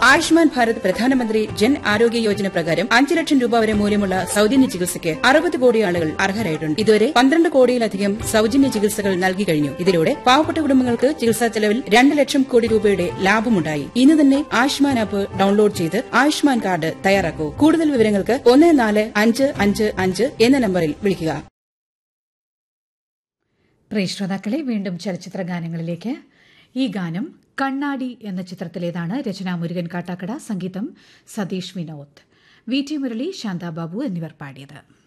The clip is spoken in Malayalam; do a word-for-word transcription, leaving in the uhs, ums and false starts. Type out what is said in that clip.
ആയുഷ്മാൻ ഭാരത് പ്രധാനമന്ത്രി ജൻ ആരോഗ്യ യോജന പ്രകാരം അഞ്ച് ലക്ഷം രൂപ വരെ മൂല്യമുള്ള സൌജന്യ ചികിത്സയ്ക്ക് അറുപത് കോടി ആളുകൾ അർഹരായിട്ടുണ്ട്. ഇതുവരെ പന്ത്രണ്ട് കോടിയിലധികം സൌജന്യ ചികിത്സകൾ നൽകി കഴിഞ്ഞു. ഇതിലൂടെ പാവപ്പെട്ട കുടുംബങ്ങൾക്ക് ചികിത്സാ ചെലവിൽ രണ്ട് ലക്ഷം കോടി രൂപയുടെ ലാഭമുണ്ടായി. ഇന്ന് തന്നെ ആയുഷ്മാൻ ആപ്പ് ഡൌൺലോഡ് ചെയ്ത് ആയുഷ്മാൻ കാർഡ് തയ്യാറാക്കൂ. കൂടുതൽ വിവരങ്ങൾക്ക് ഒന്ന് നാല് അഞ്ച് അഞ്ച് അഞ്ച് എന്ന നമ്പറിൽ വിളിക്കുക. പ്രിയ ശ്രോതാക്കളെ, വീണ്ടും ചലച്ചിത്ര ഗാനങ്ങളിലേക്ക്. ഈ ഗാനം കണ്ണാടി എന്ന ചിത്രത്തിലേതാണ്. രചന മുരുകൻ കാട്ടാക്കട, സംഗീതം സതീഷ് വിനോദ്, വി ടി മുരളി, ശാന്താബാബു എന്നിവർ പാടിയത്.